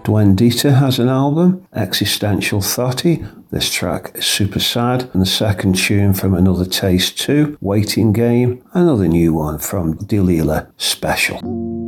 Dwendita has an album, Existential Thotty. This track is super sad, and the second tune from Another Taste 2, Waiting Game, another new one from Delilah Special.